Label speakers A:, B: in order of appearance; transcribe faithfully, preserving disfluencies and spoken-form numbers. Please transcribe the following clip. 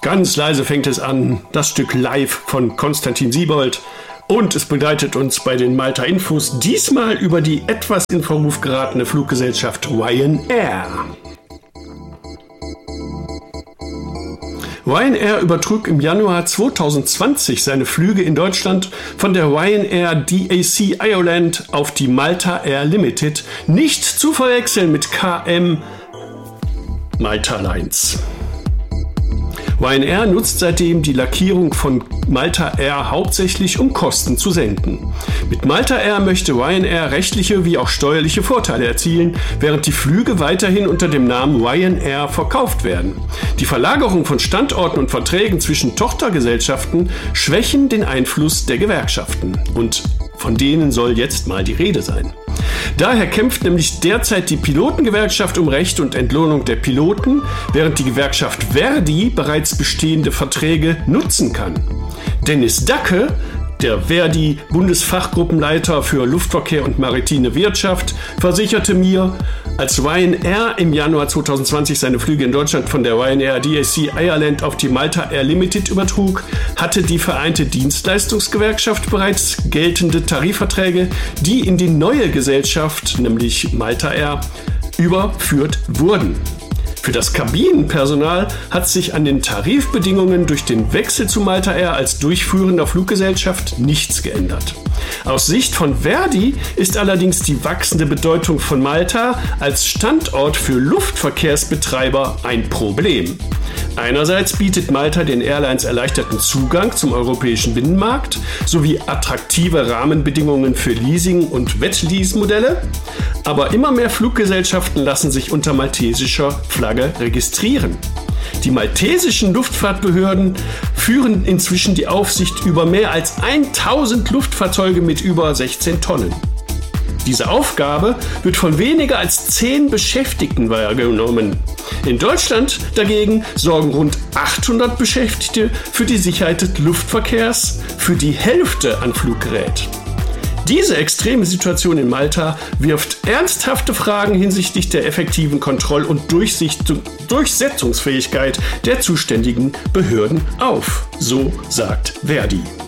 A: Ganz leise fängt es an, das Stück Live von Konstantin Siebold. Und es begleitet uns bei den Malta Infos diesmal über die etwas in Verruf geratene Fluggesellschaft Ryanair. Ryanair übertrug im Januar zweitausendzwanzig seine Flüge in Deutschland von der Ryanair D A C Ireland auf die Malta Air Limited, nicht zu verwechseln mit K M Malta Lines. Ryanair nutzt seitdem die Lackierung von Malta Air hauptsächlich, um Kosten zu senken. Mit Malta Air möchte Ryanair rechtliche wie auch steuerliche Vorteile erzielen, während die Flüge weiterhin unter dem Namen Ryanair verkauft werden. Die Verlagerung von Standorten und Verträgen zwischen Tochtergesellschaften schwächen den Einfluss der Gewerkschaften. Und von denen soll jetzt mal die Rede sein. Daher kämpft nämlich derzeit die Pilotengewerkschaft um Recht und Entlohnung der Piloten, während die Gewerkschaft Verdi bereits bestehende Verträge nutzen kann. Dennis Dacke, der Verdi-Bundesfachgruppenleiter für Luftverkehr und maritime Wirtschaft, versicherte mir, als Ryanair im Januar zweitausendzwanzig seine Flüge in Deutschland von der Ryanair D A C Ireland auf die Malta Air Limited übertrug, hatte die Vereinte Dienstleistungsgewerkschaft bereits geltende Tarifverträge, die in die neue Gesellschaft, nämlich Malta Air, überführt wurden. Für das Kabinenpersonal hat sich an den Tarifbedingungen durch den Wechsel zu Malta Air als durchführender Fluggesellschaft nichts geändert. Aus Sicht von Verdi ist allerdings die wachsende Bedeutung von Malta als Standort für Luftverkehrsbetreiber ein Problem. Einerseits bietet Malta den Airlines erleichterten Zugang zum europäischen Binnenmarkt sowie attraktive Rahmenbedingungen für Leasing- und Wettlease-Modelle, aber immer mehr Fluggesellschaften lassen sich unter maltesischer Flagge registrieren. Die maltesischen Luftfahrtbehörden führen inzwischen die Aufsicht über mehr als tausend Luftfahrzeuge mit über sechzehn Tonnen. Diese Aufgabe wird von weniger als zehn Beschäftigten wahrgenommen. In Deutschland dagegen sorgen rund achthundert Beschäftigte für die Sicherheit des Luftverkehrs, für die Hälfte an Fluggerät. Diese extreme Situation in Malta wirft ernsthafte Fragen hinsichtlich der effektiven Kontroll- und Durchsicht- Durchsetzungsfähigkeit der zuständigen Behörden auf, so sagt Verdi.